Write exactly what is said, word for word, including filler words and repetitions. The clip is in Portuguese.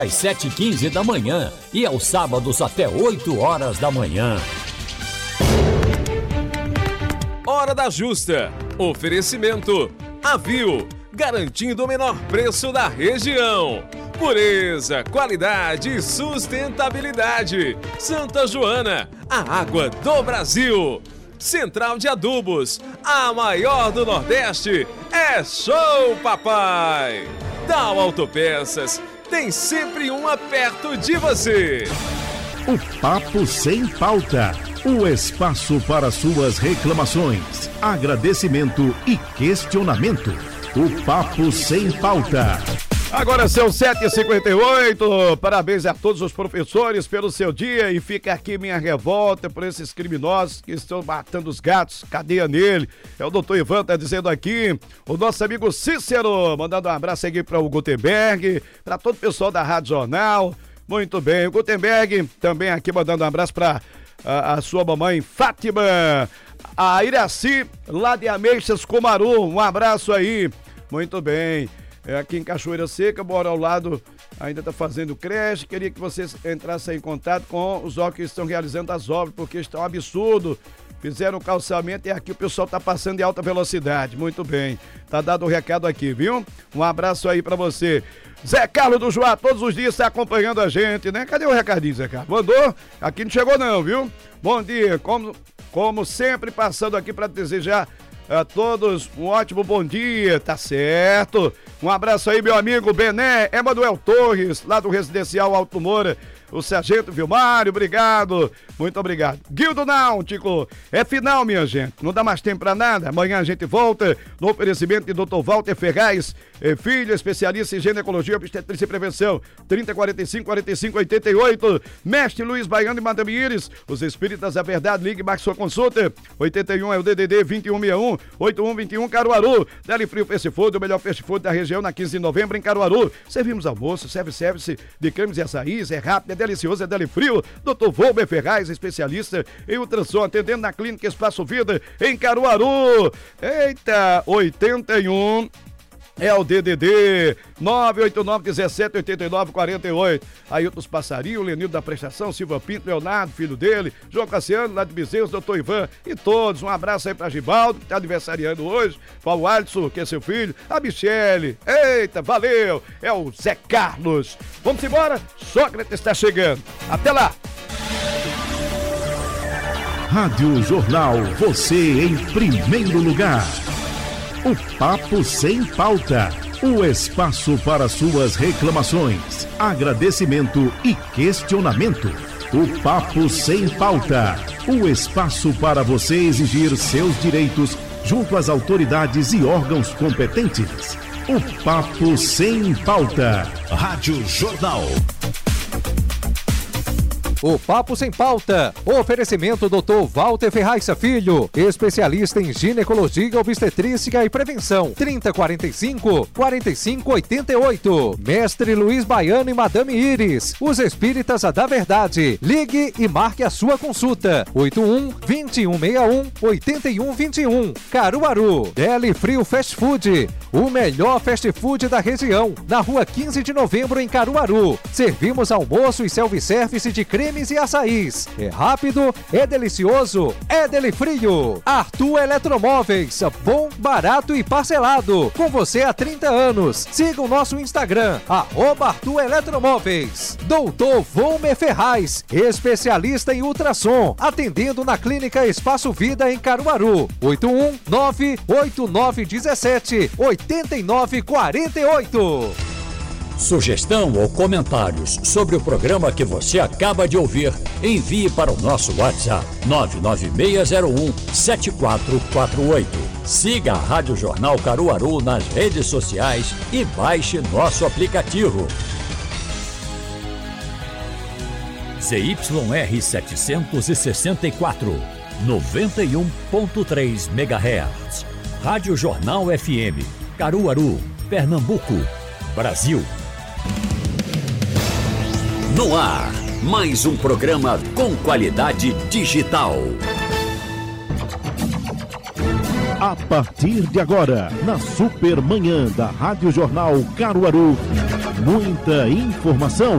às sete e quinze da manhã e aos sábados até oito horas da manhã. Hora da Justa. Oferecimento Avil, garantindo o menor preço da região. Pureza, qualidade e sustentabilidade. Santa Joana, a água do Brasil. Central de Adubos, a maior do Nordeste. É show, papai! Dal Autopeças, tem sempre uma perto de você. O Papo Sem Pauta, o espaço para suas reclamações, agradecimento e questionamento. O Papo Sem Pauta. Agora são sete e cinquenta e oito, parabéns a todos os professores pelo seu dia e fica aqui minha revolta por esses criminosos que estão matando os gatos, cadeia nele. É o doutor Ivan tá dizendo aqui, o nosso amigo Cícero, mandando um abraço aqui para o Gutenberg, para todo o pessoal da Rádio Jornal. Muito bem, o Gutenberg também aqui mandando um abraço para a, a sua mamãe Fátima, a Iraci lá de Ameixas Comaru, um abraço aí, muito bem. É aqui em Cachoeira Seca, mora ao lado, ainda está fazendo creche. Queria que vocês entrassem em contato com os órgãos que estão realizando as obras, porque está um absurdo. Fizeram o calçamento e aqui o pessoal está passando em alta velocidade. Muito bem, tá dado o recado aqui, viu? Um abraço aí para você. Zé Carlos do Joá, todos os dias está acompanhando a gente, né? Cadê o recadinho, Zé Carlos? Mandou? Aqui não chegou não, viu? Bom dia, como, como sempre, passando aqui para desejar a todos um ótimo bom dia, tá certo? Um abraço aí, meu amigo Bené, Emanuel Torres, lá do Residencial Alto Moura, o Sargento Vilmário, obrigado, muito obrigado. Guildo Náutico, é final, minha gente, não dá mais tempo pra nada, amanhã a gente volta no oferecimento de doutor Walter Ferraz, eh, filho, especialista em ginecologia, obstetrícia e prevenção, trinta, quarenta e cinco, quarenta e cinco, oitenta e oito, Mestre Luiz Baiano e Madame Iris, os Espíritas da Verdade, ligue, marque sua consulta, oitenta e um é o D D D vinte e um sessenta e um, oitenta e um vinte e um, Caruaru, Deli Frio Fast Food, o melhor fast food da região, na quinze de novembro em Caruaru, servimos almoço, serve service de cremes e açaís, é rápido, é delicioso, é Deli Frio, doutor Volber Ferraz, especialista em ultrassom, atendendo na Clínica Espaço Vida, em Caruaru. Eita, oitenta e um é o D D D nove oito nove, dezessete, oitenta e nove, quarenta e oito. Ailton Passarinho, Lenildo da Prestação, Silva Pinto, Leonardo, filho dele, João Cassiano, lá de Bezerros, doutor Ivan e todos. Um abraço aí pra Gibaldo, que tá aniversariando hoje, para o Alisson, que é seu filho, a Michele. Eita, valeu! É o Zé Carlos. Vamos embora? Sócrates está chegando. Até lá! Rádio Jornal, você em primeiro lugar. O Papo Sem Pauta, o espaço para suas reclamações, agradecimento e questionamento. O Papo Sem Pauta, o espaço para você exigir seus direitos junto às autoridades e órgãos competentes. O Papo Sem Pauta. Rádio Jornal. O Papo Sem Pauta. Oferecimento doutor Walter Ferraz Filho, especialista em ginecologia, obstetrícia e prevenção. trinta, quarenta e cinco, quarenta e cinco, oitenta e oito. Mestre Luiz Baiano e Madame Iris, os Espíritas da Verdade. Ligue e marque a sua consulta. oitenta e um, vinte e um sessenta e um, oitenta e um vinte e um. Caruaru. Deli Frio Fast Food, o melhor fast food da região. Na rua quinze de novembro em Caruaru. Servimos almoço e self-service de creme e açaís. É rápido, é delicioso, é Deli Frio. Arthur Eletromóveis, bom, barato e parcelado. Com você há trinta anos. Siga o nosso Instagram, arroba Arthur Eletromóveis. Doutor Volmer Ferraz, especialista em ultrassom, atendendo na Clínica Espaço Vida em Caruaru. oito um nove, oito nove um sete, oito nove quatro oito. Sugestão ou comentários sobre o programa que você acaba de ouvir, envie para o nosso WhatsApp nove nove seis zero um, sete quatro quatro oito. Siga a Rádio Jornal Caruaru nas redes sociais e baixe nosso aplicativo. Z Y R setecentos e sessenta e quatro, noventa e um ponto três megahertz. Rádio Jornal F M, Caruaru, Pernambuco, Brasil. No ar, mais um programa com qualidade digital. A partir de agora, na Supermanhã da Rádio Jornal Caruaru, muita informação